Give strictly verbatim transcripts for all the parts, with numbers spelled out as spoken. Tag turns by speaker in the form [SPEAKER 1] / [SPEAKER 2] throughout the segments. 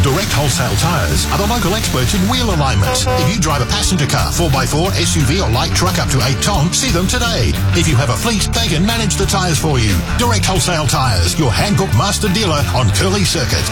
[SPEAKER 1] Direct Wholesale Tyres are the local experts in wheel alignment. If you drive a passenger car, four by four, S U V or light truck up to eight tonne, see them today. If you have a fleet, they can manage the tyres for you. Direct Wholesale Tyres, your Hankook master dealer on Curly Circuit.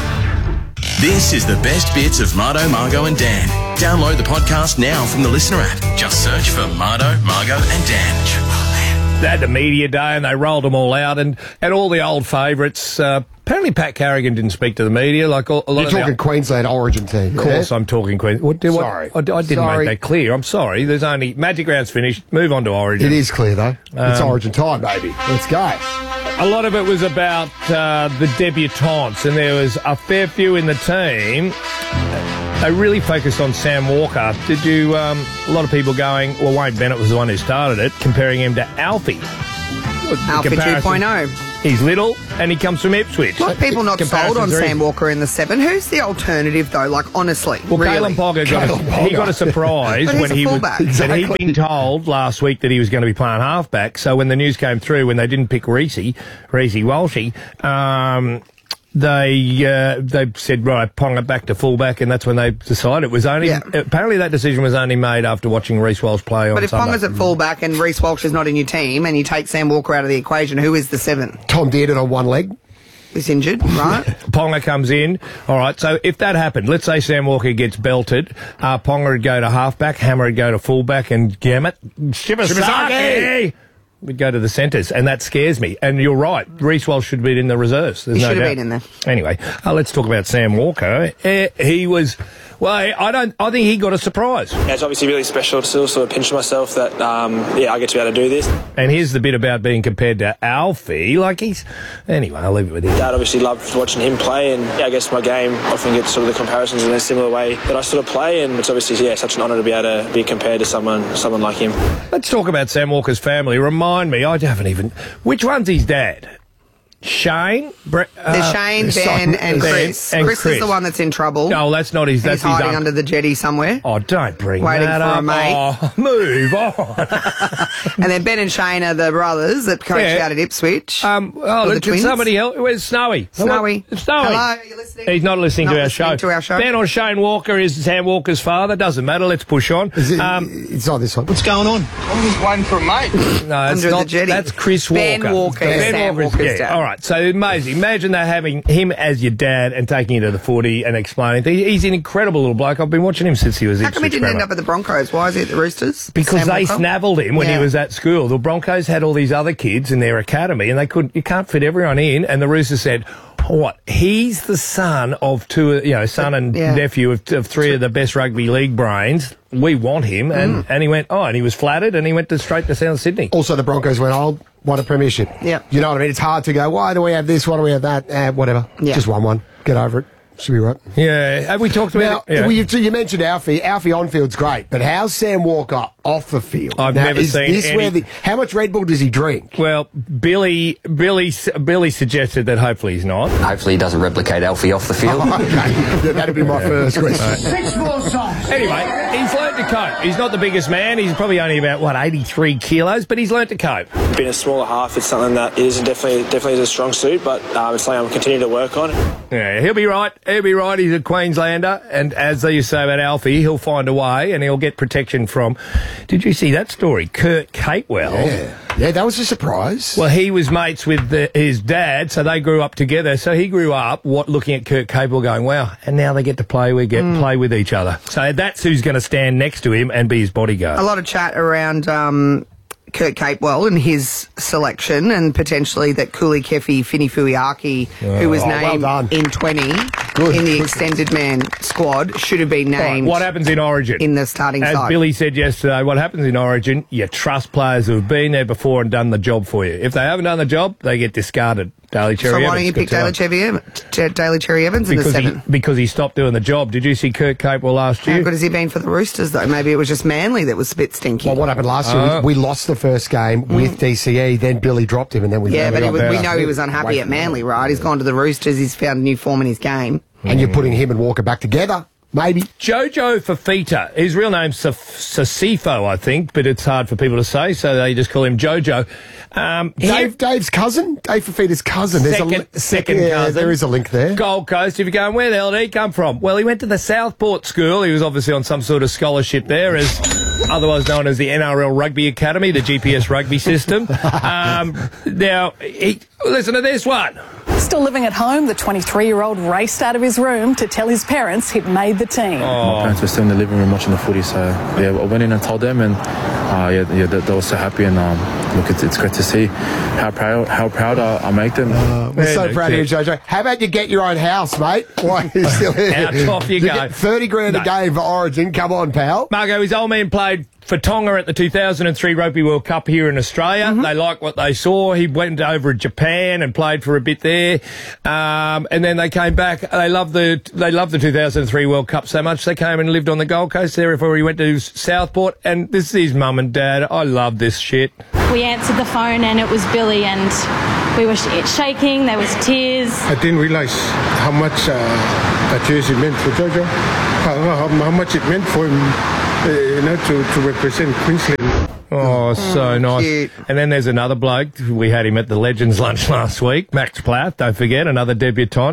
[SPEAKER 2] This is the best bits of Mardo, Margo and Dan. Download the podcast now from the Listener app. Just search for Mardo, Margo and Dan.
[SPEAKER 3] They had the media day and they rolled them all out, and, and all the old favourites. Uh, apparently Pat Carrigan didn't speak to the media. Like all, a lot
[SPEAKER 4] You're
[SPEAKER 3] of
[SPEAKER 4] talking
[SPEAKER 3] the,
[SPEAKER 4] Queensland Origin team.
[SPEAKER 3] Of course
[SPEAKER 4] yeah?
[SPEAKER 3] I'm talking Queensland. What, do, what,
[SPEAKER 4] sorry.
[SPEAKER 3] I, I didn't
[SPEAKER 4] sorry.
[SPEAKER 3] make that clear. I'm sorry. There's only... Magic Round's finished. Move on to Origin.
[SPEAKER 4] It is clear, though. Um, it's Origin time, baby. Let's go.
[SPEAKER 3] A lot of it was about uh, the debutantes, and there was a fair few in the team. They really focused on Sam Walker. Did you... Um, a lot of people going, well, Wayne Bennett was the one who started it, comparing him to Alfie.
[SPEAKER 5] Alfie two point oh.
[SPEAKER 3] He's little and he comes from Ipswich.
[SPEAKER 5] A lot of people not sold on Sam
[SPEAKER 3] easy.
[SPEAKER 5] Walker in the seven. Who's the alternative, though? Like, honestly,
[SPEAKER 3] well,
[SPEAKER 5] really?
[SPEAKER 3] Kalen Pogger got,
[SPEAKER 4] Kalen
[SPEAKER 3] a, he got a surprise
[SPEAKER 5] but he's
[SPEAKER 3] when
[SPEAKER 5] a
[SPEAKER 3] he was
[SPEAKER 5] exactly.
[SPEAKER 3] that he'd been told last week that he was going to be playing halfback. So when the news came through, when they didn't pick Reece, Reece Walshy, um, they uh, they said, right, Ponga back to fullback, and that's when they decided. It was only
[SPEAKER 5] Yeah.
[SPEAKER 3] apparently that decision was only made after watching Reece Walsh play on
[SPEAKER 5] But if
[SPEAKER 3] Sunday.
[SPEAKER 5] Ponga's at fullback and Reece Walsh is not in your team, and you take Sam Walker out of the equation, who is the seven?
[SPEAKER 4] Tom did it on one leg.
[SPEAKER 5] He's injured, right?
[SPEAKER 3] Ponga comes in. All right, so if that happened, let's say Sam Walker gets belted, uh, Ponga would go to halfback, Hammer would go to fullback, and Gammett, Shibasaki would go to the centres, and that scares me. And you're right, Reece Walsh should be in the reserves. There's
[SPEAKER 5] He
[SPEAKER 3] no
[SPEAKER 5] should have
[SPEAKER 3] doubt.
[SPEAKER 5] been in there.
[SPEAKER 3] Anyway, uh, let's talk about Sam Walker. Uh, he was... Well, I don't. I think he got a surprise.
[SPEAKER 6] Yeah, it's obviously really special to still sort of pinch myself that, um, yeah, I get to be able to do this.
[SPEAKER 3] And here's the bit about being compared to Alfie. Like he's... Anyway, I'll leave it with him.
[SPEAKER 6] Dad obviously loved watching him play, and yeah, I guess my game often gets sort of the comparisons in a similar way that I sort of play, and it's obviously, yeah, such an honour to be able to be compared to someone someone like him.
[SPEAKER 3] Let's talk about Sam Walker's family. Remind me, I haven't even... Which one's his dad? Shane? Bre- uh,
[SPEAKER 5] There's Shane, Ben, and
[SPEAKER 3] Ben
[SPEAKER 5] Chris.
[SPEAKER 3] and
[SPEAKER 5] Chris.
[SPEAKER 3] Chris
[SPEAKER 5] is the one that's in trouble.
[SPEAKER 3] No, that's not his... That's
[SPEAKER 5] He's hiding
[SPEAKER 3] his un-
[SPEAKER 5] under the jetty somewhere.
[SPEAKER 3] Oh, don't bring
[SPEAKER 5] Waiting
[SPEAKER 3] that
[SPEAKER 5] for
[SPEAKER 3] up.
[SPEAKER 5] a mate.
[SPEAKER 3] Oh, move on.
[SPEAKER 5] And then Ben and Shane are the brothers that coach
[SPEAKER 3] Yeah.
[SPEAKER 5] out at Ipswich.
[SPEAKER 3] um, oh,
[SPEAKER 5] the
[SPEAKER 3] look,
[SPEAKER 5] twins.
[SPEAKER 3] can somebody help? Where's Snowy?
[SPEAKER 5] Snowy.
[SPEAKER 3] Hello? Snowy.
[SPEAKER 5] Hello, you listening?
[SPEAKER 3] He's not listening,
[SPEAKER 5] Not
[SPEAKER 3] to, our
[SPEAKER 5] listening
[SPEAKER 3] show.
[SPEAKER 5] to our show.
[SPEAKER 3] Ben or Shane Walker is Sam Walker's father. Doesn't matter. Let's push on.
[SPEAKER 4] Is it,
[SPEAKER 3] Um,
[SPEAKER 4] it's not this one.
[SPEAKER 7] What's going on? I'm just waiting for a mate.
[SPEAKER 3] No, it's
[SPEAKER 5] Under the
[SPEAKER 3] not.
[SPEAKER 5] jetty.
[SPEAKER 3] That's Chris Walker.
[SPEAKER 5] Ben Walker is
[SPEAKER 3] Ben
[SPEAKER 5] Sam
[SPEAKER 3] Walker's-
[SPEAKER 5] Walker's
[SPEAKER 3] yeah.
[SPEAKER 5] dad.
[SPEAKER 3] All right. So amazing. Imagine that having him as your dad and taking you to the footy and explaining things. He's an incredible little bloke. I've been watching him since he was.
[SPEAKER 5] How come he
[SPEAKER 3] Ipswich
[SPEAKER 5] didn't end
[SPEAKER 3] grammar.
[SPEAKER 5] up at the Broncos? Why is he at the Roosters?
[SPEAKER 3] Because
[SPEAKER 5] Sam
[SPEAKER 3] they
[SPEAKER 5] Walker?
[SPEAKER 3] snaveled him when
[SPEAKER 5] Yeah.
[SPEAKER 3] he was at school. The Broncos had all these other kids in their academy, and they couldn't. You can't fit everyone in. And the Roosters said, "What? He's the son of two, you know, son and
[SPEAKER 5] Yeah.
[SPEAKER 3] nephew of, of three of the best rugby league brains. We want him." And
[SPEAKER 5] Mm.
[SPEAKER 3] and he went, oh, and he was flattered, and he went to straight to South Sydney.
[SPEAKER 4] Also, the Broncos went, oh, won a premiership.
[SPEAKER 5] Yeah.
[SPEAKER 4] You know what I mean? It's hard to go, why do we have this? Why do we have that? Eh, whatever.
[SPEAKER 5] Yeah.
[SPEAKER 4] Just won one. Get over it. Should be right.
[SPEAKER 3] Yeah, have we talked about
[SPEAKER 4] Now,
[SPEAKER 3] it? Yeah.
[SPEAKER 4] well, you, you mentioned Alfie. Alfie on field's great, but how's Sam Walker off the field?
[SPEAKER 3] I've
[SPEAKER 4] now,
[SPEAKER 3] never
[SPEAKER 4] is
[SPEAKER 3] seen
[SPEAKER 4] this
[SPEAKER 3] any-
[SPEAKER 4] where the, how much Red Bull does he drink?
[SPEAKER 3] Well, Billy, Billy, Billy suggested that hopefully he's not.
[SPEAKER 8] Hopefully he doesn't replicate Alfie off the field.
[SPEAKER 4] Oh, okay. That'd be my first question.
[SPEAKER 7] Six more songs.
[SPEAKER 3] Anyway, he's learnt to cope. He's not the biggest man. He's probably only about, what, eighty-three kilos, but he's learnt to cope.
[SPEAKER 6] Being a smaller half, it's something that is definitely definitely is a strong suit, but um, it's something I'm continuing to work on.
[SPEAKER 3] Yeah, he'll be right. He'll be right. He's a Queenslander, and as they used to say about Alfie, he'll find a way, and he'll get protection from... Did you see that story? Kurt Capewell.
[SPEAKER 4] Yeah. Yeah, that was a surprise.
[SPEAKER 3] Well, he was mates with the, his dad, so they grew up together. So he grew up what looking at Kurt Capewell going, wow, and now they get to play, we get play with each other. So that's who's going to stand next to him and be his bodyguard.
[SPEAKER 5] A lot of chat around um, Kurt Capewell and his selection, and potentially that Cooley Kefi Finifuiaki, who was
[SPEAKER 4] Oh, well
[SPEAKER 5] named
[SPEAKER 4] done.
[SPEAKER 5] in twenty
[SPEAKER 4] Good.
[SPEAKER 5] in the
[SPEAKER 4] Good.
[SPEAKER 5] extended man squad, should have been
[SPEAKER 3] Right,
[SPEAKER 5] named
[SPEAKER 3] what happens in Origin?
[SPEAKER 5] in the starting
[SPEAKER 3] As
[SPEAKER 5] side.
[SPEAKER 3] Billy said yesterday, what happens in Origin, you trust players who have been there before and done the job for you. If they haven't done the job, they get discarded. Daly Cherry
[SPEAKER 5] so
[SPEAKER 3] Evans.
[SPEAKER 5] why don't you
[SPEAKER 3] good
[SPEAKER 5] pick Daly
[SPEAKER 3] time.
[SPEAKER 5] Cherry Evans, Ch- Daly Cherry Evans in the
[SPEAKER 3] Because he,
[SPEAKER 5] seven?
[SPEAKER 3] because he stopped doing the job. Did you see Kurt Capewell last
[SPEAKER 5] How
[SPEAKER 3] year?
[SPEAKER 5] good has he been for the Roosters, though? Maybe it was just Manly that was a bit stinky.
[SPEAKER 4] well, what happened last year?
[SPEAKER 3] Uh,
[SPEAKER 4] we, we lost the first game with D C E, then Billy dropped him, and then we
[SPEAKER 5] yeah, but he
[SPEAKER 4] got
[SPEAKER 5] was, we
[SPEAKER 4] better.
[SPEAKER 5] know he was unhappy
[SPEAKER 4] Wait
[SPEAKER 5] at
[SPEAKER 4] for
[SPEAKER 5] Manly,
[SPEAKER 4] it.
[SPEAKER 5] right? He's gone to the Roosters. He's found a new form in his game.
[SPEAKER 4] And you're putting him and Walker back together. Maybe.
[SPEAKER 3] Jojo Fafita. His real name's Sasifo, I think, but it's hard for people to say, so they just call him Jojo. Um,
[SPEAKER 4] Dave, Dave's cousin? Dave Fafita's cousin. There's
[SPEAKER 3] second,
[SPEAKER 4] a li-
[SPEAKER 3] second
[SPEAKER 4] yeah,
[SPEAKER 3] cousin.
[SPEAKER 4] there is a link there.
[SPEAKER 3] Gold Coast. If you're going, where the hell did he come from? Well, he went to the Southport School. He was obviously on some sort of scholarship there, as otherwise known as the N R L Rugby Academy, the G P S rugby system. Um, now, he, listen to this one.
[SPEAKER 9] Still living at home, the twenty-three-year-old raced out of his room to tell his parents he'd made the team.
[SPEAKER 10] Oh. My parents were still in the living room watching the footy, so yeah, I went in and told them, and uh, yeah, yeah, they, they were so happy. And um, look, it's, it's great to see how proud how proud I, I make them.
[SPEAKER 4] Uh, we're so proud of you, Jojo. How about you get your own house, mate? Why are you still here?
[SPEAKER 3] Out off you, you go.
[SPEAKER 4] Get thirty grand no. a game for Origin. Come on, pal.
[SPEAKER 3] Margo, his old man played for Tonga at the two thousand three Rugby World Cup here in Australia. Mm-hmm. They liked what they saw. He went over to Japan and played for a bit there, um, and then they came back. They loved the they loved the two thousand three World Cup so much they came and lived on the Gold Coast there before he went to Southport. And this is his mum and dad. I love this shit.
[SPEAKER 11] We answered the phone and it was Billy, and we were sh- shaking. There was tears.
[SPEAKER 12] I didn't realise how much uh, that jersey meant for Jojo. How, how, how much it meant for him. Uh, you know, to, to represent Queensland.
[SPEAKER 3] Oh, so
[SPEAKER 5] Mm,
[SPEAKER 3] nice.
[SPEAKER 5] cute.
[SPEAKER 3] And then there's another bloke. We had him at the Legends lunch last week. Max Plath, don't forget, another debutant.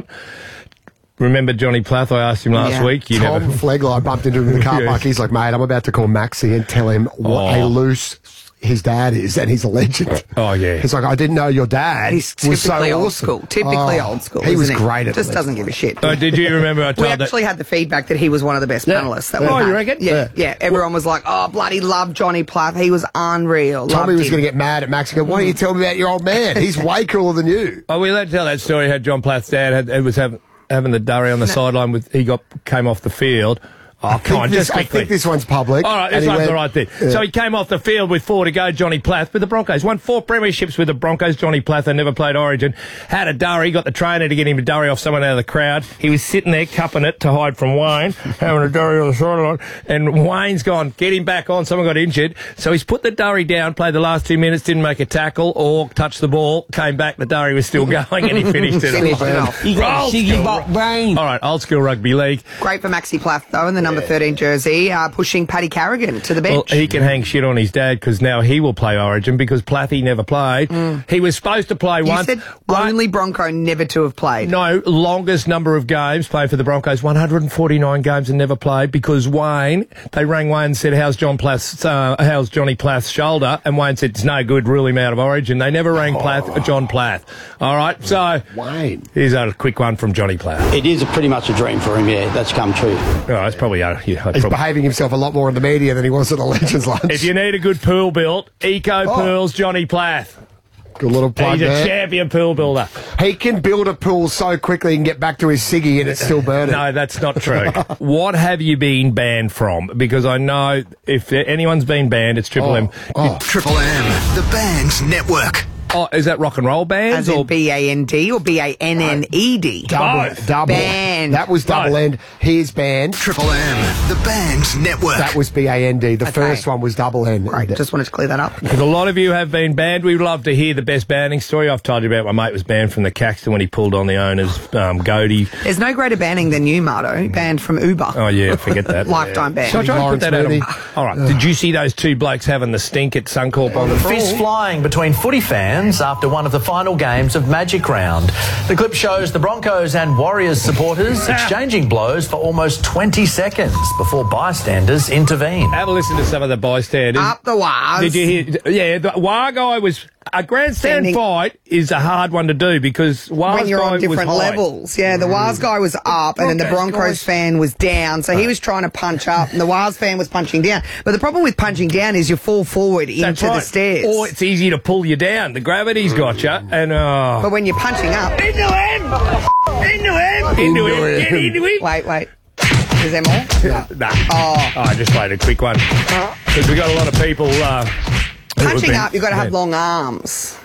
[SPEAKER 3] Remember Johnny Plath? I asked him last
[SPEAKER 5] Yeah.
[SPEAKER 3] week. You
[SPEAKER 4] Tom
[SPEAKER 3] never...
[SPEAKER 4] Flegler, I bumped into him in the car
[SPEAKER 3] Yes.
[SPEAKER 4] park. He's like, mate, I'm about to call Maxie and tell him what
[SPEAKER 3] Oh.
[SPEAKER 4] a loose his dad is, and he's a legend.
[SPEAKER 3] Oh, yeah.
[SPEAKER 4] He's like, I didn't know your dad
[SPEAKER 5] He's
[SPEAKER 4] was so
[SPEAKER 5] typically old
[SPEAKER 4] awesome.
[SPEAKER 5] school. Typically
[SPEAKER 4] Oh,
[SPEAKER 5] old school.
[SPEAKER 4] He was
[SPEAKER 5] isn't
[SPEAKER 4] great at
[SPEAKER 5] Just
[SPEAKER 4] it.
[SPEAKER 5] doesn't give a shit.
[SPEAKER 3] Oh, did you remember I
[SPEAKER 5] We
[SPEAKER 3] told that?
[SPEAKER 5] actually had the feedback that he was one of the best
[SPEAKER 4] Yeah.
[SPEAKER 5] panellists that
[SPEAKER 4] Yeah.
[SPEAKER 5] we
[SPEAKER 3] Oh,
[SPEAKER 5] had.
[SPEAKER 3] you reckon?
[SPEAKER 5] Yeah,
[SPEAKER 4] Yeah.
[SPEAKER 5] yeah. Everyone was like, "Oh, bloody love Johnny Plath. He was unreal."
[SPEAKER 4] Tommy
[SPEAKER 5] Loved
[SPEAKER 4] was
[SPEAKER 5] him.
[SPEAKER 4] going to get mad at Max and go, why don't you tell me about your old man? He's way cooler than you.
[SPEAKER 3] Oh, we allowed to tell that story how John Plath's dad had, had was having, having the durry on the sideline with, he got, came off the field. Oh,
[SPEAKER 4] I
[SPEAKER 3] come
[SPEAKER 4] think
[SPEAKER 3] on,
[SPEAKER 4] this,
[SPEAKER 3] just
[SPEAKER 4] I
[SPEAKER 3] quickly.
[SPEAKER 4] think this one's public.
[SPEAKER 3] All right,
[SPEAKER 4] And
[SPEAKER 3] this
[SPEAKER 4] he
[SPEAKER 3] one's
[SPEAKER 4] went-
[SPEAKER 3] the right thing.
[SPEAKER 4] Yeah.
[SPEAKER 3] So he came off the field with four to go, Johnny Plath, with the Broncos. Won four premierships with the Broncos. Johnny Plath, never played Origin. Had a durry, got the trainer to get him a durry off someone out of the crowd. He was sitting there cupping it to hide from Wayne, having a durry on the sideline. And Wayne's gone, get him back on. Someone got injured. So he's put the durry down, played the last two minutes, didn't make a tackle or touch the ball, came back, the durry was still going, and he finished it
[SPEAKER 5] Finished it
[SPEAKER 3] off.
[SPEAKER 5] off.
[SPEAKER 13] You got
[SPEAKER 3] Old
[SPEAKER 13] shiggy
[SPEAKER 3] school.
[SPEAKER 13] butt brain.
[SPEAKER 3] All right, old school rugby league.
[SPEAKER 5] Great for Maxi Plath though, in the number thirteen jersey, uh, pushing Paddy Carrigan to the
[SPEAKER 3] Well,
[SPEAKER 5] bench.
[SPEAKER 3] he can hang shit on his dad because now he will play Origin because Plathy never played. He was supposed to play
[SPEAKER 5] you
[SPEAKER 3] once.
[SPEAKER 5] said
[SPEAKER 3] One-
[SPEAKER 5] only Bronco never to have played.
[SPEAKER 3] No, longest number of games played for the Broncos, one hundred forty-nine games and never played because Wayne, they rang Wayne and said, how's John Plath's, uh, how's Johnny Plath's shoulder? And Wayne said, it's no good, rule him out of Origin. They never rang Plath, John Plath. All right, so
[SPEAKER 4] Wayne.
[SPEAKER 3] here's a quick one from Johnny Plath.
[SPEAKER 13] It is pretty much a dream for him, yeah. That's come true.
[SPEAKER 3] Oh, it's probably, uh, yeah,
[SPEAKER 4] He's
[SPEAKER 3] probably.
[SPEAKER 4] behaving himself a lot more in the media than he was at the Legends lunch.
[SPEAKER 3] If you need a good pool built, Eco
[SPEAKER 4] Oh.
[SPEAKER 3] Pools, Johnny Plath.
[SPEAKER 4] Good little plug
[SPEAKER 3] He's a
[SPEAKER 4] there.
[SPEAKER 3] champion pool builder.
[SPEAKER 4] He can build a pool so quickly and get back to his ciggy and it's still burning.
[SPEAKER 3] No, that's not true. What have you been banned from? Because I know if anyone's been banned, it's Triple
[SPEAKER 4] Oh,
[SPEAKER 3] M.
[SPEAKER 4] oh.
[SPEAKER 1] Triple M, the Bands Network.
[SPEAKER 3] Oh, is that rock and roll bands?
[SPEAKER 5] As in
[SPEAKER 3] or
[SPEAKER 5] B A N D or B A N N E D?
[SPEAKER 4] Double,
[SPEAKER 3] Both.
[SPEAKER 4] double.
[SPEAKER 5] Band.
[SPEAKER 4] That was double
[SPEAKER 3] Both.
[SPEAKER 4] end. Here's band.
[SPEAKER 1] Triple M, the Bands Network.
[SPEAKER 4] That was B A N D. The
[SPEAKER 5] Okay.
[SPEAKER 4] first one was double N.
[SPEAKER 5] Great, just wanted to clear that up.
[SPEAKER 3] Because a lot of you have been banned. We'd love to hear the best banning story. I've told you about my mate was banned from the Caxton when he pulled on the owner's um, goatee.
[SPEAKER 5] There's no greater banning than you, Mardo. Banned from Uber.
[SPEAKER 3] Oh, yeah, forget that.
[SPEAKER 5] Lifetime ban.
[SPEAKER 3] Shall I try and put
[SPEAKER 4] Lawrence
[SPEAKER 3] that out?
[SPEAKER 4] Mooney.
[SPEAKER 3] on- All right. Did you see those two blokes having the stink at Suncorp on the
[SPEAKER 14] Fist flying between footy fans after one of the final games of Magic Round. The clip shows the Broncos and Warriors supporters exchanging blows for almost twenty seconds before bystanders intervene.
[SPEAKER 3] Have a listen to some of the bystanders.
[SPEAKER 5] Up the wires.
[SPEAKER 3] Did you hear? Yeah, the Wah guy was... A grandstand
[SPEAKER 5] Standing-
[SPEAKER 3] fight is a hard one to do because Wah's
[SPEAKER 5] when you're
[SPEAKER 3] guy
[SPEAKER 5] on different
[SPEAKER 3] was high.
[SPEAKER 5] levels. Yeah, the Waz guy was up and then the
[SPEAKER 3] Broncos
[SPEAKER 5] Broncos
[SPEAKER 3] guys-
[SPEAKER 5] fan was down. So he was trying to punch up and the Waz fan was punching down. But the problem with punching down is you fall forward into
[SPEAKER 3] That's
[SPEAKER 5] the
[SPEAKER 3] right.
[SPEAKER 5] stairs.
[SPEAKER 3] Or it's easy to pull you down. The gravity's got you. And, oh...
[SPEAKER 5] But when you're punching up...
[SPEAKER 3] Into him! Into him! Into him! Get into him!
[SPEAKER 5] Wait, wait. Is there more?
[SPEAKER 3] Nah. nah.
[SPEAKER 5] Oh.
[SPEAKER 3] oh, I just played a quick one. Because we got a lot of people... Uh, who have
[SPEAKER 5] Punching
[SPEAKER 3] been-
[SPEAKER 5] up, you've got to have
[SPEAKER 3] yeah.
[SPEAKER 5] long arms.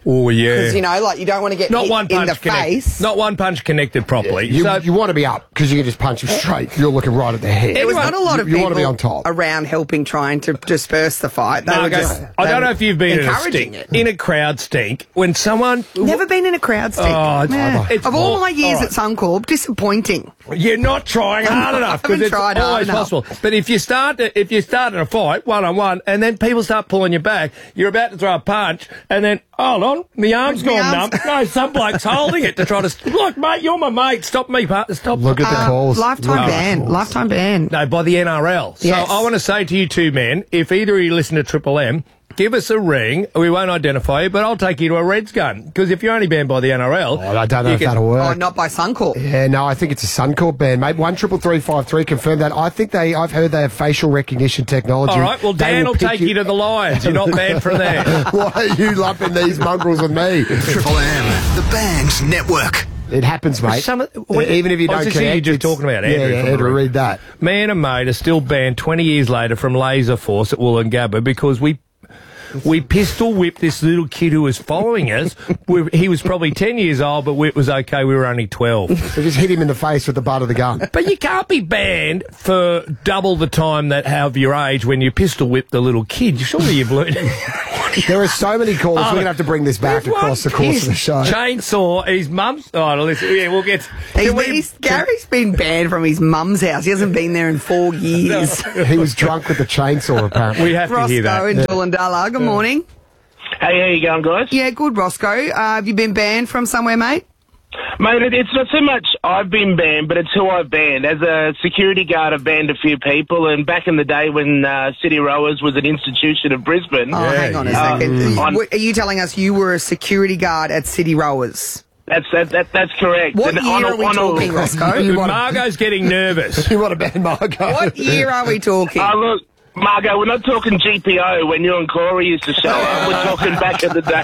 [SPEAKER 3] Oh, yeah.
[SPEAKER 5] Because, you know, like, you don't want to get
[SPEAKER 3] Not
[SPEAKER 5] hit
[SPEAKER 3] one
[SPEAKER 5] in
[SPEAKER 3] punch
[SPEAKER 5] the
[SPEAKER 3] connect-
[SPEAKER 5] face.
[SPEAKER 3] Not one punch connected properly.
[SPEAKER 4] You,
[SPEAKER 3] So
[SPEAKER 4] you want to be up because you can just punch him straight. You're looking right at the head.
[SPEAKER 5] There was not a lot of
[SPEAKER 4] you, you
[SPEAKER 5] people
[SPEAKER 4] want to be on top.
[SPEAKER 5] around helping, trying to disperse the fight. They
[SPEAKER 3] No,
[SPEAKER 5] were
[SPEAKER 3] I go-
[SPEAKER 5] just,
[SPEAKER 3] I
[SPEAKER 5] they
[SPEAKER 3] don't know
[SPEAKER 5] were
[SPEAKER 3] if you've been in a
[SPEAKER 5] encouraging
[SPEAKER 3] stink,
[SPEAKER 5] it.
[SPEAKER 3] in a crowd stink when someone.
[SPEAKER 5] Never been in a crowd stink.
[SPEAKER 3] Oh, it's-
[SPEAKER 5] Yeah.
[SPEAKER 3] it's
[SPEAKER 5] of all
[SPEAKER 3] all-
[SPEAKER 5] my years
[SPEAKER 3] all right.
[SPEAKER 5] at Suncorp, disappointing.
[SPEAKER 3] You're not trying hard enough
[SPEAKER 5] haven't
[SPEAKER 3] because it's
[SPEAKER 5] tried hard
[SPEAKER 3] always
[SPEAKER 5] enough.
[SPEAKER 3] possible. But if you start to, if you start in a fight one on one, and then people start pulling you back, you're about to throw a punch, and then hold on, my arm's
[SPEAKER 5] My
[SPEAKER 3] gone
[SPEAKER 5] arm's-
[SPEAKER 3] numb. No, some bloke's holding it to try to look, mate. You're my mate. Stop me, part. Stop.
[SPEAKER 4] Look at the
[SPEAKER 5] Uh,
[SPEAKER 4] calls.
[SPEAKER 5] lifetime
[SPEAKER 4] Look at the
[SPEAKER 5] ban.
[SPEAKER 4] calls.
[SPEAKER 5] Lifetime ban.
[SPEAKER 3] No, by the N R L. So
[SPEAKER 5] Yes.
[SPEAKER 3] I want to say to you two men, if either of you listen to Triple M, give us a ring. We won't identify you, but I'll take you to a Reds gun. Because if you're only banned by the N R L...
[SPEAKER 4] Oh, I don't know
[SPEAKER 3] you
[SPEAKER 4] if
[SPEAKER 3] can-
[SPEAKER 4] that'll work.
[SPEAKER 5] Oh, not by Suncorp.
[SPEAKER 4] Yeah, no, I think it's a Suncorp ban, mate. One triple three five three confirmed that. I think they. I've heard they have facial recognition technology.
[SPEAKER 3] All right, well,
[SPEAKER 4] They
[SPEAKER 3] Dan will
[SPEAKER 4] pick
[SPEAKER 3] take you to the Lions. You're not banned from there.
[SPEAKER 4] Why are you lumping these mongrels with me?
[SPEAKER 1] Triple M, the Bangs Network.
[SPEAKER 4] It happens, mate.
[SPEAKER 3] Some of- what-
[SPEAKER 4] Even if you
[SPEAKER 3] I
[SPEAKER 4] don't
[SPEAKER 3] was just hearing you
[SPEAKER 4] connect,
[SPEAKER 3] just
[SPEAKER 4] it's-
[SPEAKER 3] talking about
[SPEAKER 4] yeah,
[SPEAKER 3] Andrew
[SPEAKER 4] yeah,
[SPEAKER 3] from
[SPEAKER 4] Andrew,
[SPEAKER 3] the-
[SPEAKER 4] read that.
[SPEAKER 3] Me and a mate are still banned twenty years later from Laser Force at Woolloongabba because we we pistol whipped this little kid who was following us. We, he was probably ten years old, but it was okay. We were only twelve.
[SPEAKER 4] So just hit him in the face with the butt of the gun.
[SPEAKER 3] But you can't be banned for double the time that of your age when you pistol whip the little kid. Surely you've learned.
[SPEAKER 4] There are so many calls.
[SPEAKER 3] Oh,
[SPEAKER 4] We're going to have to bring this back
[SPEAKER 3] There's
[SPEAKER 4] across the
[SPEAKER 3] one
[SPEAKER 4] course of the
[SPEAKER 3] pissed
[SPEAKER 4] show.
[SPEAKER 3] Chainsaw his mum's. Oh, listen, yeah, we'll get.
[SPEAKER 5] He's,
[SPEAKER 3] can we-
[SPEAKER 5] he's, Gary's been banned from his mum's house. He hasn't been there in four years.
[SPEAKER 4] He was drunk with the chainsaw, apparently.
[SPEAKER 3] We have to hear that.
[SPEAKER 5] Roscoe and Doolandalla, good morning.
[SPEAKER 15] Hey, how you going, guys?
[SPEAKER 5] Yeah, good, Roscoe. Uh, have you been banned from somewhere, mate?
[SPEAKER 15] Mate, it, it's not so much I've been banned, but it's who I've banned. As a security guard, I've banned a few people, and back in the day when uh, City Rowers was an institution of Brisbane...
[SPEAKER 5] Oh, hang on a
[SPEAKER 15] uh,
[SPEAKER 5] second.
[SPEAKER 15] on-
[SPEAKER 5] Are you telling us you were a security guard at City Rowers?
[SPEAKER 15] That's that, that, that's correct.
[SPEAKER 5] What
[SPEAKER 15] And
[SPEAKER 5] year
[SPEAKER 15] on a-
[SPEAKER 5] are we
[SPEAKER 15] on a-
[SPEAKER 5] talking, Roscoe?
[SPEAKER 3] Margot's getting nervous.
[SPEAKER 4] You want to ban Margot?
[SPEAKER 5] What year are we talking?
[SPEAKER 15] Oh, look, Margot, we're not talking G P O when you and Corey used to show up. We're talking back in the day.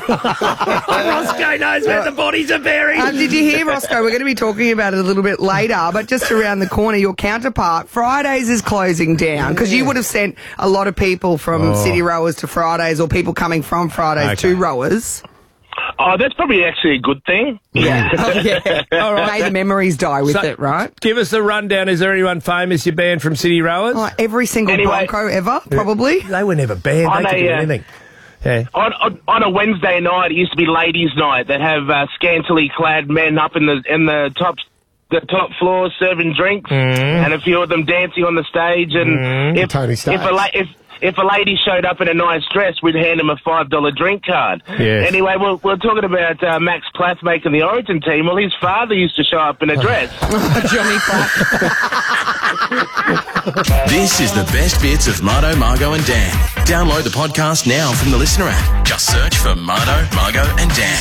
[SPEAKER 3] Roscoe knows where the bodies are buried.
[SPEAKER 5] Uh, did you hear, Roscoe? We're going to be talking about it a little bit later, but just around the corner, your counterpart, Fridays is closing down because you would have sent a lot of people from
[SPEAKER 15] Oh.
[SPEAKER 5] City Rowers to Fridays or people coming from Fridays
[SPEAKER 15] Okay.
[SPEAKER 5] to Rowers.
[SPEAKER 15] Oh, that's probably actually a good thing.
[SPEAKER 5] Yeah. yeah.
[SPEAKER 3] All right.
[SPEAKER 5] May the memories die with
[SPEAKER 3] So,
[SPEAKER 5] it, right?
[SPEAKER 3] Give us a rundown. Is there anyone famous you banned from City Rowers?
[SPEAKER 5] Oh, every single
[SPEAKER 15] Anyway.
[SPEAKER 5] Bronco ever, probably.
[SPEAKER 3] They were never banned.
[SPEAKER 15] On
[SPEAKER 3] They could
[SPEAKER 15] a,
[SPEAKER 3] do
[SPEAKER 15] uh,
[SPEAKER 3] anything. Yeah.
[SPEAKER 15] On, on on a Wednesday night, it used to be ladies' night. They'd have uh, scantily clad men up in the in the top the top floor serving drinks, and a few of them dancing on the stage. And if
[SPEAKER 4] Tony
[SPEAKER 15] if
[SPEAKER 4] Stark.
[SPEAKER 15] a la- if if a lady showed up in a nice dress, we'd hand them a five dollar drink card.
[SPEAKER 3] Yes.
[SPEAKER 15] Anyway, we're we're talking about uh, Max Plath making the Origin team. Well, his father used to show up in a dress.
[SPEAKER 5] Johnny Platt.
[SPEAKER 2] This is the best bits of Mardo, Margo and Dan. Download the podcast now from the Listener app. Just search for Mardo, Margo and Dan.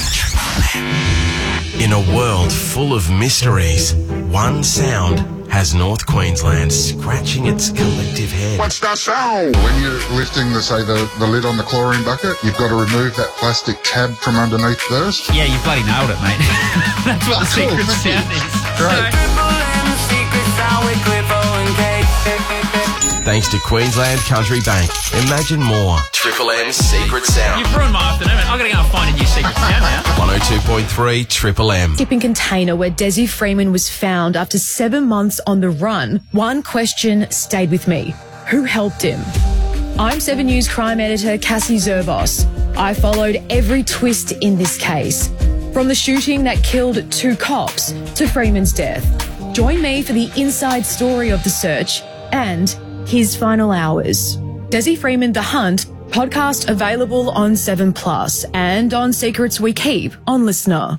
[SPEAKER 2] In a world full of mysteries, one sound has North Queensland scratching its collective head.
[SPEAKER 16] What's that sound? When you're lifting, the, say, the, the lid on the chlorine bucket, you've got to remove that plastic tab from underneath first.
[SPEAKER 17] Yeah, you bloody nailed it, mate. That's what the
[SPEAKER 16] Cool,
[SPEAKER 17] secret
[SPEAKER 16] thank
[SPEAKER 17] sound
[SPEAKER 16] you.
[SPEAKER 17] is.
[SPEAKER 16] Great.
[SPEAKER 2] Thanks to Queensland Country Bank. Imagine more. Triple M's Secret Sound.
[SPEAKER 17] You've ruined my afternoon, mate. I've got to go and find a new secret sound now.
[SPEAKER 2] one oh two point three Triple M.
[SPEAKER 18] Shipping container where Desi Freeman was found after seven months on the run. One question stayed with me. Who helped him? I'm Seven News crime editor Cassie Zerbos. I followed every twist in this case. From the shooting that killed two cops to Freeman's death. Join me for the inside story of the search and his final hours. Desi Freeman, The Hunt, podcast available on seven plus and on Secrets We Keep on Listener.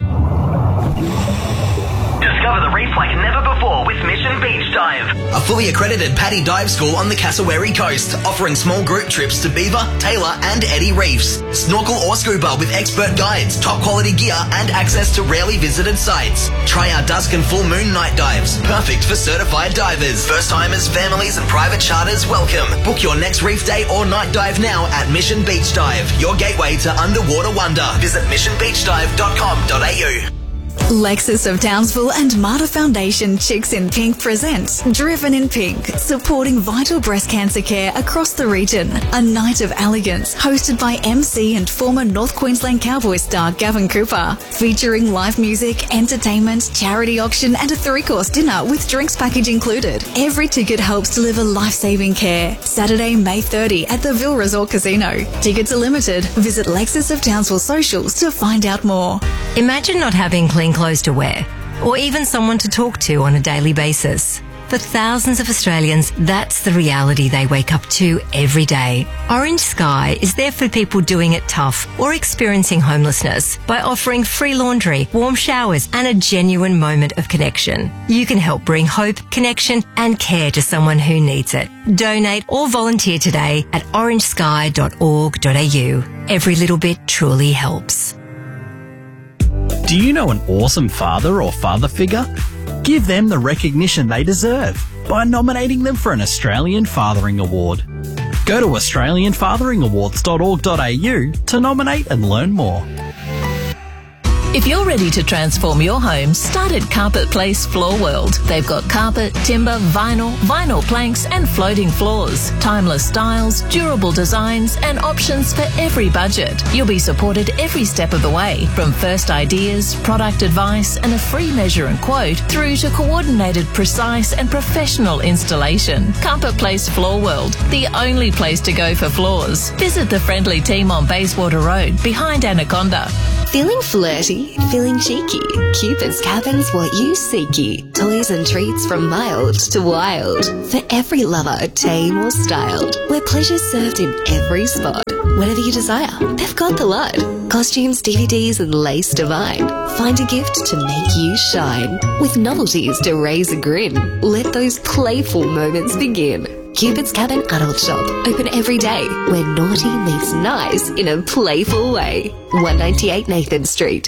[SPEAKER 19] Discover the reef like never before with Mission Beach Dive. A fully accredited PADI dive school on the Cassowary coast, offering small group trips to Beaver, Taylor and Eddie reefs. Snorkel or scuba with expert guides, top quality gear and access to rarely visited sites. Try our dusk and full moon night dives, perfect for certified divers. First timers, families and private charters welcome. Book your next reef day or night dive now at Mission Beach Dive, your gateway to underwater wonder. Visit mission beach dive dot com dot a u.
[SPEAKER 20] Lexus of Townsville and Marta Foundation Chicks in Pink present Driven in Pink, supporting vital breast cancer care across the region. A night of elegance hosted by M C and former North Queensland Cowboys star Gavin Cooper, featuring live music, entertainment, charity auction and a three-course dinner with drinks package included. Every ticket helps deliver life-saving care. Saturday, May thirtieth at the Ville Resort Casino. Tickets are limited. Visit Lexus of Townsville socials to find out more.
[SPEAKER 21] Imagine not having clean clothes to wear, or even someone to talk to on a daily basis. For thousands of Australians, that's the reality they wake up to every day. Orange Sky is there for people doing it tough or experiencing homelessness by offering free laundry, warm showers and a genuine moment of connection. You can help bring hope, connection and care to someone who needs it. Donate or volunteer today at orange sky dot org dot a u. Every little bit truly helps.
[SPEAKER 22] Do you know an awesome father or father figure? Give them the recognition they deserve by nominating them for an Australian Fathering Award. Go to australian fathering awards dot org dot a u to nominate and learn more.
[SPEAKER 23] If you're ready to transform your home, start at Carpet Place Floor World. They've got carpet, timber, vinyl, vinyl planks and floating floors. Timeless styles, durable designs and options for every budget. You'll be supported every step of the way, from first ideas, product advice and a free measure and quote through to coordinated, precise and professional installation. Carpet Place Floor World, the only place to go for floors. Visit the friendly team on Bayswater Road behind Anaconda.
[SPEAKER 24] Feeling flirty? Feeling cheeky? Cupid's Cabin's what you seeky. Toys and treats from mild to wild. For every lover, tame or styled. Where pleasure's served in every spot. Whatever you desire, they've got the lot. Costumes, D V Ds and lace divine. Find a gift to make you shine. With novelties to raise a grin. Let those playful moments begin. Cupid's Cabin Adult Shop, open every day, where naughty meets nice in a playful way. one ninety-eight Nathan Street.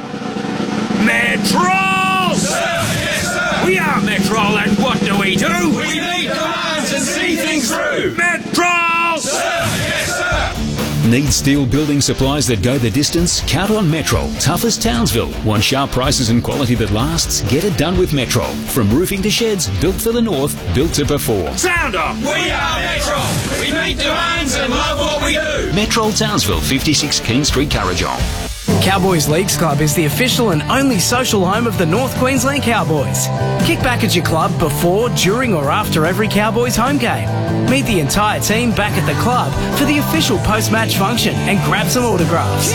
[SPEAKER 25] Metrol! Sir, yes, sir. We are Metrol, and what do we do? We lead commands and see things through. Metrol! Sir, yes, sir.
[SPEAKER 26] Need steel building supplies that go the distance? Count on Metrol. Tough as Townsville. Want sharp prices and quality that lasts? Get it done with Metrol. From roofing to sheds, built for the north, built to perform.
[SPEAKER 25] Sound off! We are Metrol. We meet demands and love what we do.
[SPEAKER 26] Metrol Townsville, fifty-six King Street, Currajong.
[SPEAKER 27] Cowboys Leagues Club is the official and only social home of the North Queensland Cowboys. Kick back at your club before, during or after every Cowboys home game. Meet the entire team back at the club for the official post-match function and grab some autographs.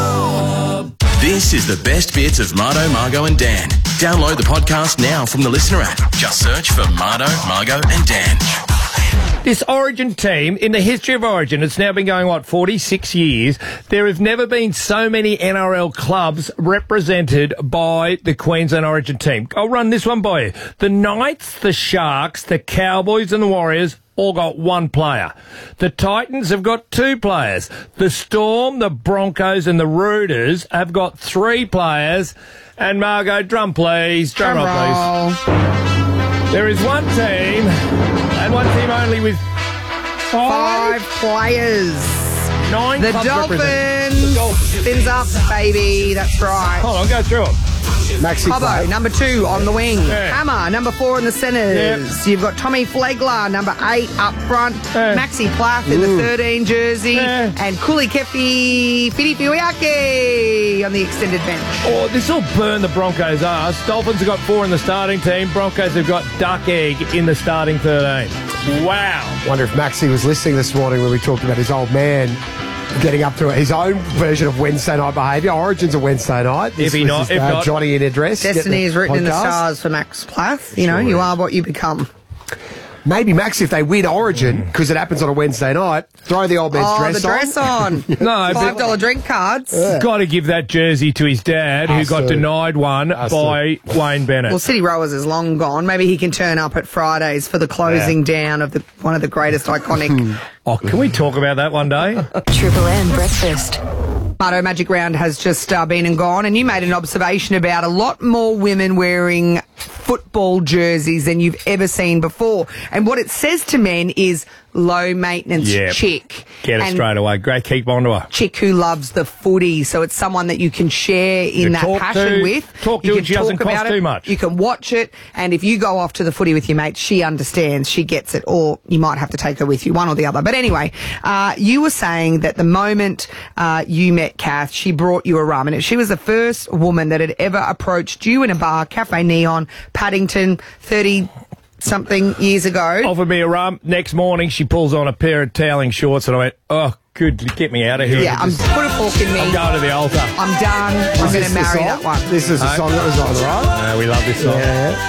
[SPEAKER 2] This is the best bits of Marto, Margo and Dan. Download the podcast now from the Listener app. Just search for Marto, Margo and Dan.
[SPEAKER 3] This Origin team, in the history of Origin, it's now been going, what, forty-six years, there have never been so many N R L clubs represented by the Queensland Origin team. I'll run this one by you. The Knights, the Sharks, the Cowboys and the Warriors all got one player. The Titans have got two players. The Storm, the Broncos and the Roosters have got three players. And Margo, drum please, drum roll please. There is one team, and one team only with five,
[SPEAKER 5] five players.
[SPEAKER 3] Nine
[SPEAKER 5] the
[SPEAKER 3] clubs
[SPEAKER 5] Dolphins.
[SPEAKER 3] represented. The Dolphins.
[SPEAKER 5] Spins up, baby. That's right.
[SPEAKER 3] Hold on, go through them.
[SPEAKER 4] Maxi
[SPEAKER 5] Cobbo,
[SPEAKER 4] Clark.
[SPEAKER 5] number two on the wing.
[SPEAKER 3] Yeah.
[SPEAKER 5] Hammer, number four in the centres.
[SPEAKER 3] Yep.
[SPEAKER 5] You've got Tommy Flegler, number eight up front.
[SPEAKER 3] Yeah.
[SPEAKER 5] Maxi Plath in
[SPEAKER 4] Ooh.
[SPEAKER 5] the thirteen jersey.
[SPEAKER 3] Yeah.
[SPEAKER 5] And Kuli Kefi Filipiuake on the extended bench.
[SPEAKER 3] Oh, this will burn the Broncos' ass. Dolphins have got four in the starting team. Broncos have got Duck Egg in the starting thirteen. Wow.
[SPEAKER 4] Wonder if Maxi was listening this morning when we talked about his old man getting up to his own version of Wednesday night behaviour. Origin's a Wednesday night. This
[SPEAKER 3] If he
[SPEAKER 4] was
[SPEAKER 3] not-
[SPEAKER 4] his,
[SPEAKER 3] if
[SPEAKER 4] uh,
[SPEAKER 3] not-
[SPEAKER 4] Johnny in a dress. Get
[SPEAKER 5] Destiny
[SPEAKER 4] the
[SPEAKER 5] is written in the
[SPEAKER 4] podcast.
[SPEAKER 5] stars for Max Plath. You know,
[SPEAKER 4] Sure
[SPEAKER 5] you
[SPEAKER 4] is.
[SPEAKER 5] are what you become.
[SPEAKER 4] Maybe Max, if they win Origin, because it happens on a Wednesday night, throw the old man's
[SPEAKER 5] Oh,
[SPEAKER 4] dress
[SPEAKER 5] the dress on.
[SPEAKER 3] No,
[SPEAKER 5] Five
[SPEAKER 3] but
[SPEAKER 5] dollar drink cards.
[SPEAKER 3] got to give that jersey to his dad, who
[SPEAKER 4] Us
[SPEAKER 3] got
[SPEAKER 4] too.
[SPEAKER 3] denied one
[SPEAKER 4] Us
[SPEAKER 3] by Wayne Bennett.
[SPEAKER 5] Well, City Rowers is long gone. Maybe he can turn up at Fridays for the closing down of the one of the greatest iconic.
[SPEAKER 3] Oh, can we talk about that one day?
[SPEAKER 23] Triple M Breakfast.
[SPEAKER 5] Marto Magic Round has just uh, been and gone, and you made an observation about a lot more women wearing football jerseys than you've ever seen before. And what it says to men is low maintenance
[SPEAKER 3] Yep.
[SPEAKER 5] chick.
[SPEAKER 3] Get it
[SPEAKER 5] And
[SPEAKER 3] straight away. Great, keep on to her.
[SPEAKER 5] chick who loves the footy. So it's someone that you can share in
[SPEAKER 3] You
[SPEAKER 5] that
[SPEAKER 3] talk
[SPEAKER 5] passion
[SPEAKER 3] to-
[SPEAKER 5] with.
[SPEAKER 3] talk to
[SPEAKER 5] you
[SPEAKER 3] it,
[SPEAKER 5] can
[SPEAKER 3] she doesn't
[SPEAKER 5] talk
[SPEAKER 3] cost
[SPEAKER 5] about
[SPEAKER 3] too
[SPEAKER 5] it.
[SPEAKER 3] much.
[SPEAKER 5] You can watch it. And if you go off to the footy with your mates, she understands. She gets it. Or you might have to take her with you, one or the other. But anyway, uh, you were saying that the moment uh, you met Kath, she brought you a rum. And she was the first woman that had ever approached you in a bar, Cafe Neon, Paddington, thirty something years ago.
[SPEAKER 3] Offered me a rum. Next morning, she pulls on a pair of toweling shorts, and I went, oh, good, get me out of here.
[SPEAKER 5] Yeah, I'm
[SPEAKER 3] Just-
[SPEAKER 5] put a fork in me.
[SPEAKER 3] I'm going to the altar.
[SPEAKER 5] I'm done. I'm
[SPEAKER 4] Is
[SPEAKER 5] going
[SPEAKER 4] this
[SPEAKER 5] to
[SPEAKER 4] the
[SPEAKER 5] marry
[SPEAKER 4] song?
[SPEAKER 5] that one.
[SPEAKER 4] This is the
[SPEAKER 3] No.
[SPEAKER 4] song that was on, right?
[SPEAKER 3] No, we love this song.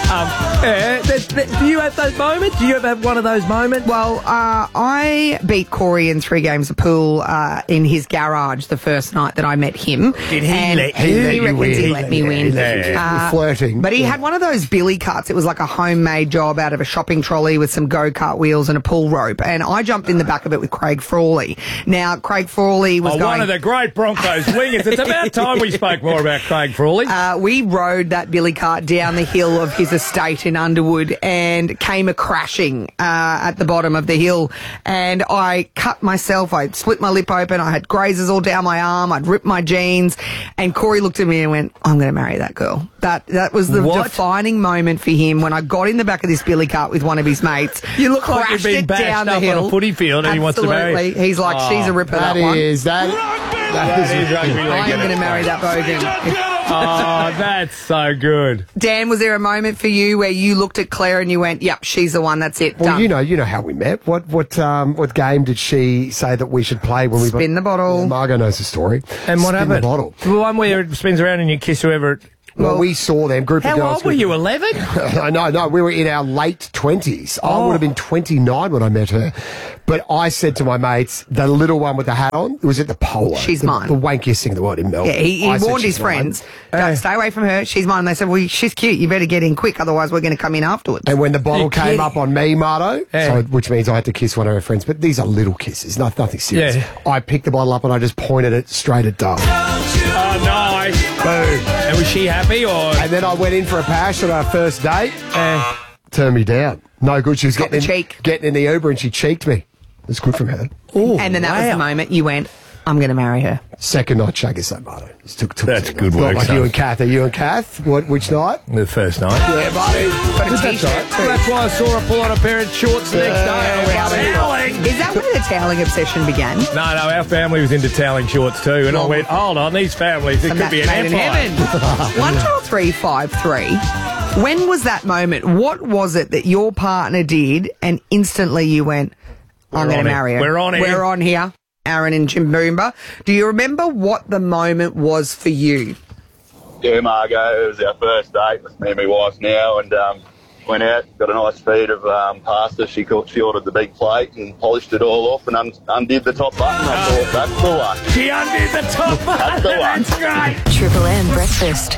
[SPEAKER 3] Um, yeah, th- th- do you have those moments? Do you ever have one of those moments?
[SPEAKER 5] Well, uh, I beat Corey in three games of pool uh, in his garage the first night that I met him.
[SPEAKER 3] Did he
[SPEAKER 5] and
[SPEAKER 3] let
[SPEAKER 5] he,
[SPEAKER 3] you?
[SPEAKER 5] he
[SPEAKER 3] Let you
[SPEAKER 5] reckons
[SPEAKER 3] win.
[SPEAKER 5] he let me
[SPEAKER 3] Yeah,
[SPEAKER 5] win.
[SPEAKER 3] he let you.
[SPEAKER 5] Uh,
[SPEAKER 4] Flirting.
[SPEAKER 5] But he
[SPEAKER 4] Yeah.
[SPEAKER 5] had one of those billy carts. It was like a homemade job out of a shopping trolley with some go-kart wheels and a pull rope. And I jumped in the back of it with Craig Frawley. Now, Craig Frawley was
[SPEAKER 3] Oh,
[SPEAKER 5] going...
[SPEAKER 3] one of the great Broncos wingers. It's about time we spoke more about Craig Frawley.
[SPEAKER 5] Uh, we rode that billy cart down the hill of his estate in Underwood and came a crashing uh, at the bottom of the hill. And I cut myself. I split my lip open. I had grazes all down my arm. I'd ripped my jeans. And Corey looked at me and went, I'm going to marry that girl. That that was the
[SPEAKER 3] What?
[SPEAKER 5] defining moment for him when I got in the back of this billy cart with one of his mates.
[SPEAKER 3] You look like you've
[SPEAKER 5] crashed
[SPEAKER 3] been
[SPEAKER 5] it
[SPEAKER 3] bashed
[SPEAKER 5] down the
[SPEAKER 3] up on
[SPEAKER 5] hill.
[SPEAKER 3] a footy field and he wants to marry.
[SPEAKER 5] Absolutely. He's like, she's a ripper, that,
[SPEAKER 4] That
[SPEAKER 5] one.
[SPEAKER 4] is that. That is
[SPEAKER 3] is rugby
[SPEAKER 5] I
[SPEAKER 3] league.
[SPEAKER 5] am going to marry that bogan.
[SPEAKER 3] Oh, that's so good.
[SPEAKER 5] Dan, was there a moment for you where you looked at Claire and you went, yep, she's the one, that's it,
[SPEAKER 4] Well,
[SPEAKER 5] done?
[SPEAKER 4] you know, you know how we met. What what um what game did she say that we should play when we
[SPEAKER 5] Spin the bottle.
[SPEAKER 4] Yeah, Margot knows the story.
[SPEAKER 3] And what
[SPEAKER 4] Spin
[SPEAKER 3] happened?
[SPEAKER 4] The bottle.
[SPEAKER 3] The one where it spins around and you kiss whoever.
[SPEAKER 4] Well, we saw them group
[SPEAKER 3] How
[SPEAKER 4] of girls.
[SPEAKER 3] old were you? Eleven?
[SPEAKER 4] I know, no, we were in our late twenties. I
[SPEAKER 3] Oh.
[SPEAKER 4] would have been twenty-nine when I met her. But I said to my mates, the little one with the hat on, it was at the Polo.
[SPEAKER 5] She's
[SPEAKER 4] the,
[SPEAKER 5] mine.
[SPEAKER 4] The wankiest thing in the world in Melbourne.
[SPEAKER 5] Yeah, he, he
[SPEAKER 4] I said
[SPEAKER 5] warned
[SPEAKER 4] she's
[SPEAKER 5] his
[SPEAKER 4] mine.
[SPEAKER 5] friends, don't stay away from her, she's mine. And they said, well, she's cute, you better get in quick, otherwise we're going to come in afterwards.
[SPEAKER 4] And when the bottle
[SPEAKER 3] You're
[SPEAKER 4] came
[SPEAKER 3] kidding.
[SPEAKER 4] up on me, Marto,
[SPEAKER 3] Yeah.
[SPEAKER 4] so, which means I had to kiss one of her friends, but these are little kisses, not, nothing serious.
[SPEAKER 3] Yeah.
[SPEAKER 4] I picked the bottle up and I just pointed it straight at Dove.
[SPEAKER 3] Oh, nice.
[SPEAKER 4] Boom.
[SPEAKER 3] And was she happy or?
[SPEAKER 4] And then I went in for a pash on our first date and turned me down. No good. She was
[SPEAKER 5] Got
[SPEAKER 4] getting
[SPEAKER 5] the
[SPEAKER 4] in,
[SPEAKER 5] cheek.
[SPEAKER 4] getting in the Uber and she cheeked me. It's good from her.
[SPEAKER 3] Ooh,
[SPEAKER 5] and then that was
[SPEAKER 3] wow.
[SPEAKER 5] the moment you went, I'm going to marry her.
[SPEAKER 4] Second night, shake it so, Marto. It took, took
[SPEAKER 3] That's
[SPEAKER 4] two
[SPEAKER 3] good
[SPEAKER 4] nights.
[SPEAKER 3] work,
[SPEAKER 4] Not like
[SPEAKER 3] son.
[SPEAKER 4] you and Kath. Are you and Kath? What, which night?
[SPEAKER 3] The first night.
[SPEAKER 4] Yeah, buddy.
[SPEAKER 5] Got a
[SPEAKER 4] That's
[SPEAKER 5] t-shirt
[SPEAKER 4] right.
[SPEAKER 5] too.
[SPEAKER 3] That's why I saw her pull on a pair of shorts the next day. And I went, toweling.
[SPEAKER 5] Is that where the toweling obsession began?
[SPEAKER 3] No, no, our family was into toweling shorts too. And I went, hold on, these families, it
[SPEAKER 5] A
[SPEAKER 3] could
[SPEAKER 5] match
[SPEAKER 3] be an
[SPEAKER 5] made in
[SPEAKER 3] empire.
[SPEAKER 5] heaven. One, two, three, five, three. When was that moment? What was it that your partner did and instantly you went, I'm
[SPEAKER 3] We're
[SPEAKER 5] going
[SPEAKER 3] on
[SPEAKER 5] to
[SPEAKER 3] it.
[SPEAKER 5] marry her.
[SPEAKER 3] We're on here.
[SPEAKER 5] We're on here. Aaron and Jimboomba. Do you remember what the moment was for you?
[SPEAKER 6] Yeah, Margot, it was our first date with me and my wife now, and um, went out, got a nice feed of um, pasta. She caught, she ordered the big plate and polished it all off and un- undid the top button. I thought, that's the one.
[SPEAKER 3] She undid the top
[SPEAKER 6] That's the
[SPEAKER 3] button.
[SPEAKER 6] one.
[SPEAKER 3] That's great.
[SPEAKER 20] Triple M breakfast.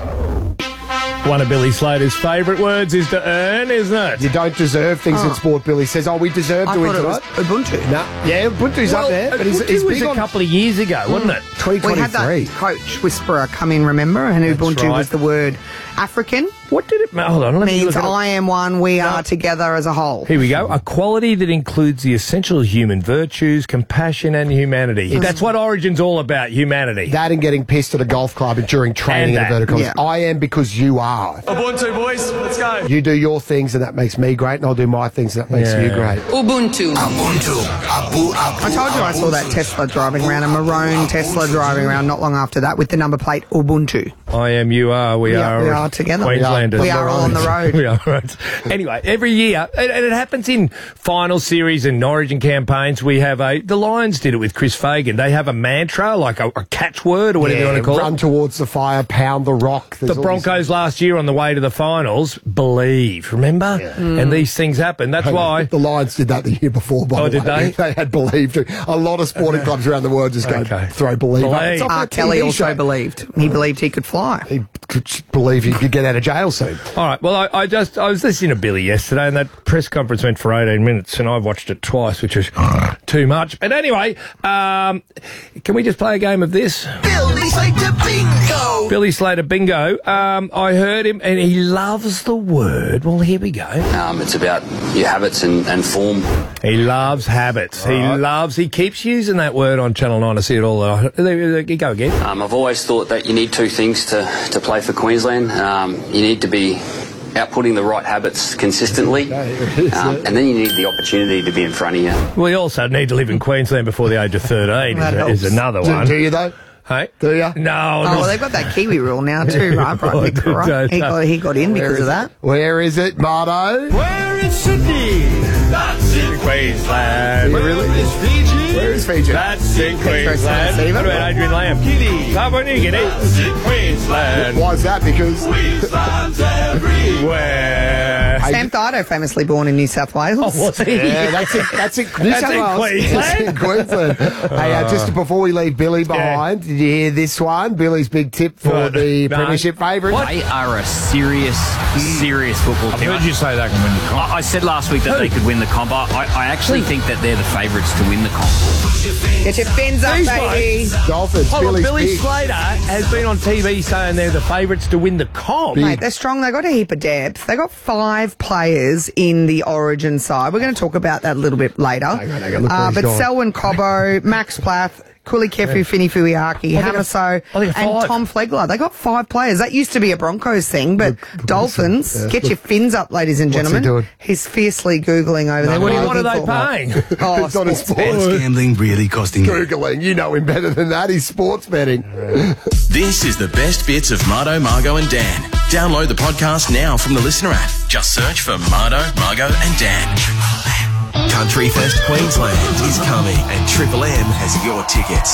[SPEAKER 3] One of Billy Slater's favourite words is to earn, isn't it?
[SPEAKER 4] You don't deserve things in sport, Billy says. Oh, we deserve
[SPEAKER 5] I
[SPEAKER 4] to win
[SPEAKER 5] thought it was
[SPEAKER 4] tonight.
[SPEAKER 5] Ubuntu.
[SPEAKER 4] No. Yeah, Ubuntu's up there. But he's,
[SPEAKER 3] Ubuntu
[SPEAKER 4] he's
[SPEAKER 3] was
[SPEAKER 4] big
[SPEAKER 3] a
[SPEAKER 4] on
[SPEAKER 3] couple of years ago, wasn't it?
[SPEAKER 4] twenty
[SPEAKER 5] We had
[SPEAKER 4] twenty-three.
[SPEAKER 5] that coach whisperer come in, remember? And Ubuntu
[SPEAKER 3] right.
[SPEAKER 5] was the word African.
[SPEAKER 3] What did it mean? Hold on, let me
[SPEAKER 5] Means
[SPEAKER 3] look at it.
[SPEAKER 5] I am one, we are together as a whole.
[SPEAKER 3] Here we go. A quality that includes the essential human virtues, compassion and humanity. That's what Origin's all about, humanity.
[SPEAKER 4] That and getting pissed at a golf club and during training
[SPEAKER 3] And
[SPEAKER 4] at a
[SPEAKER 3] that.
[SPEAKER 4] vertical.
[SPEAKER 5] Yeah.
[SPEAKER 4] I am because you are.
[SPEAKER 6] Ubuntu, boys, let's go.
[SPEAKER 4] You do your things and that makes me great, and I'll do my things and that makes
[SPEAKER 3] Yeah.
[SPEAKER 4] you great.
[SPEAKER 5] Ubuntu. I told you I saw that Tesla driving around, a maroon Tesla driving around not long after that with the number plate Ubuntu.
[SPEAKER 3] I am, you are, we,
[SPEAKER 5] We
[SPEAKER 3] are.
[SPEAKER 5] are- we are together.
[SPEAKER 3] Queenslanders.
[SPEAKER 5] We are all on the road.
[SPEAKER 3] We are, right. Anyway, every year, and, and it happens in final series and Origin campaigns, we have a, the Lions did it with Chris Fagan. They have a mantra, like a, a catchword or whatever you
[SPEAKER 4] Yeah,
[SPEAKER 3] want to call
[SPEAKER 4] run
[SPEAKER 3] it.
[SPEAKER 4] towards the fire, pound the rock. There's
[SPEAKER 3] The
[SPEAKER 4] all
[SPEAKER 3] Broncos last year on the way to the finals, believe, remember? And these things happen. That's
[SPEAKER 4] these-
[SPEAKER 3] why.
[SPEAKER 4] The Lions did that the year before, by
[SPEAKER 3] Oh,
[SPEAKER 4] the
[SPEAKER 3] did
[SPEAKER 4] way.
[SPEAKER 3] they?
[SPEAKER 4] They had believed. A lot of sporting clubs around the world just go
[SPEAKER 3] Okay.
[SPEAKER 4] throw believe. up.
[SPEAKER 3] Believe.
[SPEAKER 4] It's like
[SPEAKER 5] R.
[SPEAKER 4] that
[SPEAKER 5] Kelly
[SPEAKER 4] T V
[SPEAKER 5] also
[SPEAKER 4] show.
[SPEAKER 5] believed. He believed he could fly.
[SPEAKER 4] He could believe he could get out of jail soon.
[SPEAKER 3] All right. Well, I, I just I was listening to Billy yesterday, and that press conference went for eighteen minutes, and I watched it twice, which was too much. But anyway, um, can we just play a game of this?
[SPEAKER 19] Billy Slater Bingo!
[SPEAKER 7] bingo.
[SPEAKER 3] Billy Slater, bingo. Um, I heard him, and he loves the word. Well, here we go.
[SPEAKER 7] Um, it's about your habits and, and form.
[SPEAKER 3] He loves habits. He loves. He keeps using that word on Channel Nine. I see it all. The, there you go again.
[SPEAKER 7] Um, I've always thought that you need two things to, to play for Queensland. Um, you need to be outputting the right habits consistently, um, and then you need the opportunity to be in front of you.
[SPEAKER 3] We also need to live in Queensland before the age of thirteen.
[SPEAKER 5] That
[SPEAKER 3] is, is another
[SPEAKER 4] Do,
[SPEAKER 3] one.
[SPEAKER 4] do you though?
[SPEAKER 3] Hey,
[SPEAKER 4] do you?
[SPEAKER 3] No.
[SPEAKER 5] Oh,
[SPEAKER 3] no.
[SPEAKER 5] well, they've got that Kiwi rule now too, right? Right, Nick, right? He got he got in because of that.
[SPEAKER 4] Where is it, Mardo?
[SPEAKER 25] Where in Sydney? That's in
[SPEAKER 3] Queensland.
[SPEAKER 4] Where really?
[SPEAKER 25] is Fiji?
[SPEAKER 4] Where is Fiji?
[SPEAKER 3] That's in Queensland. What about Adrian Lamb? Papua New Guinea.
[SPEAKER 25] That's in Queensland.
[SPEAKER 4] Why is that? Because
[SPEAKER 25] Queensland's everywhere.
[SPEAKER 5] Sam Thido, famously born in New South Wales.
[SPEAKER 3] Oh, was he?
[SPEAKER 4] Yeah, that's it. That's it. New
[SPEAKER 3] That's
[SPEAKER 4] South
[SPEAKER 3] in
[SPEAKER 4] Wales.
[SPEAKER 3] Queensland?
[SPEAKER 4] It's in Queensland. Hey, uh, just before we leave Billy behind, did you hear this one? Billy's big tip for
[SPEAKER 3] What?
[SPEAKER 4] the
[SPEAKER 3] No.
[SPEAKER 4] premiership favourite.
[SPEAKER 8] They are a serious, serious football
[SPEAKER 9] I've
[SPEAKER 8] team.
[SPEAKER 9] heard you say they can win the comp.
[SPEAKER 8] I, I said last week that they could win the comp. I, I actually think that they're the favourites to win the comp.
[SPEAKER 5] Get your fins up,
[SPEAKER 3] These
[SPEAKER 5] baby.
[SPEAKER 3] blokes-
[SPEAKER 4] Dolphins.
[SPEAKER 3] Hold on,
[SPEAKER 4] Billy's
[SPEAKER 3] Billy
[SPEAKER 4] big.
[SPEAKER 3] Slater has been on T V saying they're the favourites to win the comp.
[SPEAKER 5] Mate, they're strong. They got a heap of depth. They got five players in the Origin side. We're going to talk about that a little bit later.
[SPEAKER 4] Hang on, hang on, look where
[SPEAKER 5] Uh,
[SPEAKER 4] he's
[SPEAKER 5] but
[SPEAKER 4] gone.
[SPEAKER 5] Selwyn Cobbo, Max Plath, Kuli Kefu, Fini Fuiaki,
[SPEAKER 3] Oh, they got-
[SPEAKER 5] Hamaso,
[SPEAKER 3] oh, they got
[SPEAKER 5] and
[SPEAKER 3] five.
[SPEAKER 5] Tom Flegler. They got five players. That used to be a Broncos thing, but Dolphins,
[SPEAKER 4] Yeah.
[SPEAKER 5] get your fins up, ladies and
[SPEAKER 4] What's he
[SPEAKER 5] gentlemen.
[SPEAKER 4] doing?
[SPEAKER 5] He's fiercely Googling over there.
[SPEAKER 4] No,
[SPEAKER 5] What,
[SPEAKER 4] no,
[SPEAKER 5] are you
[SPEAKER 3] What are
[SPEAKER 5] looking
[SPEAKER 3] they
[SPEAKER 5] for?
[SPEAKER 3] paying?
[SPEAKER 5] Oh,
[SPEAKER 4] It's not a
[SPEAKER 5] sports
[SPEAKER 4] sport.
[SPEAKER 5] bet.
[SPEAKER 10] Gambling really costing you.
[SPEAKER 4] Googling. You know him better than that. He's sports betting.
[SPEAKER 2] This is the best bits of Mardo, Margo and Dan. Download the podcast now from the Listener app. Just search for Mardo, Margo and Dan. Country Fest Queensland is coming and Triple M has your tickets.